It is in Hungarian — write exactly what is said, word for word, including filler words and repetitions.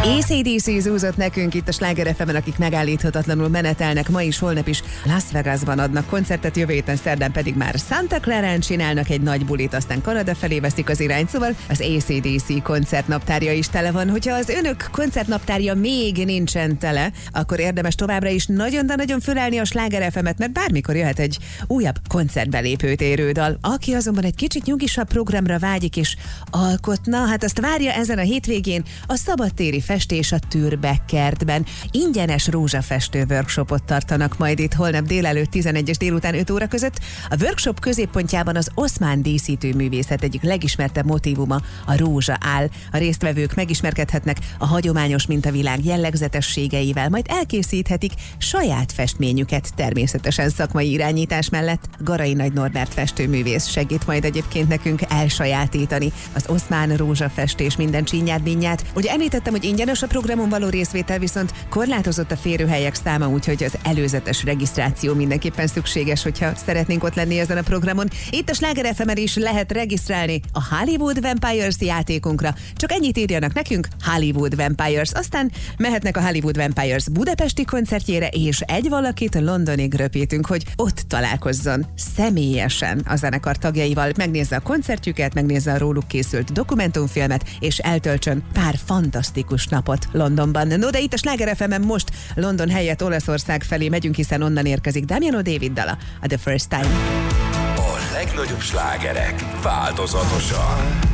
á cé dé cé zúzott nekünk itt a Sláger ef emen, akik megállíthatatlanul menetelnek. Ma is, holnap is Las Vegasban adnak koncertet, jövő héten szerdán pedig már Santa Clarán csinálnak egy nagy bulit, aztán Kanada felé veszik az irányt, szóval az á cé dé cé koncertnaptárja is tele van. Hogyha az önök koncertnaptárja még nincsen tele, akkor érdemes továbbra is nagyon, de nagyon fölállni a Sláger ef emet, mert bármikor jöhet egy újabb koncertbelépőt érő dal. Aki azonban egy kicsit nyugisabb programra vágyik és alkotna, hát azt várja ezen a hétvégén a szabadtéri festés a Türbe kertben. Ingyenes rózsafestő workshopot tartanak majd itt holnap délelőtt tizenegy és délután öt óra között. A workshop középpontjában az oszmán díszítőművészet egyik legismertebb motívuma, a rózsa áll. A résztvevők megismerkedhetnek a hagyományos mintavilág jellegzetességeivel, majd elkészíthetik saját festményüket, természetesen szakmai irányítás mellett. Garai Nagy Norbert festőművész segít majd egyébként nekünk elsajátítani az oszmán rózsafestés minden csínyát, bínyát. Ugye említettem, hogy ingyenes a programon való részvétel, viszont korlátozott a férőhelyek száma, úgyhogy az előzetes regisztráció mindenképpen szükséges, hogyha szeretnénk ott lenni ezen a programon. Itt a Sláger ef emen is lehet regisztrálni a Hollywood Vampires játékunkra. Csak ennyit írjanak nekünk, Hollywood Vampires. Aztán mehetnek a Hollywood Vampires budapesti koncertjére, és egy valakit Londonig röpítünk, hogy ott találkozzon személyesen a zenekar tagjaival, megnézze a koncertjüket, megnézze a róluk készült dokumentumfilmet, és eltöltsön pár fantasztikus napot Londonban. No, de itt a Sláger ef emen most London helyett Olaszország felé megyünk, hiszen onnan érkezik Damiano David dala, a The First Time. A legnagyobb slágerek változatosan.